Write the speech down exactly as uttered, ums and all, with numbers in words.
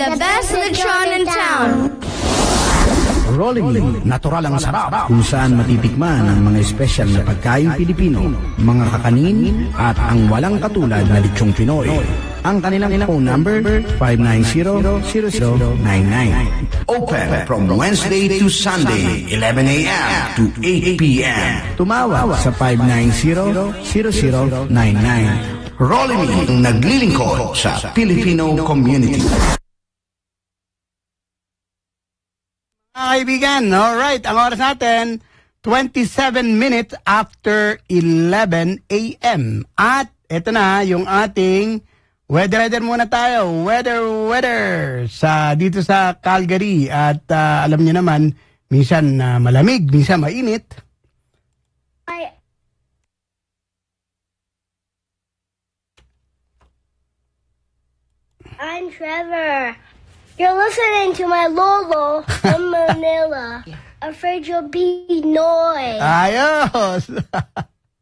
The best lechon in town. Rolling, natural ang sarap, kung saan matitikman ang mga espesyal na pagkain Pilipino, mga kakanin, at ang walang katulad na lechong Pinoy. Ang kanilang phone number, five nine zero, zero zero nine nine. Open from Wednesday to Sunday, eleven a m to eight p m Tumawag sa five nine zero, zero zero nine nine. Rolling ang naglilingkod sa Filipino community. Mga kaibigan, alright, ang oras natin, twenty-seven minutes after eleven a m At ito na yung ating weather, weather muna tayo, weather, weather, sa, dito sa Calgary. At uh, alam niyo naman, minsan uh, malamig, minsan mainit. I I'm Trevor. You're listening to my Lolo from Manila. Afraid you'll be noise. Ayos!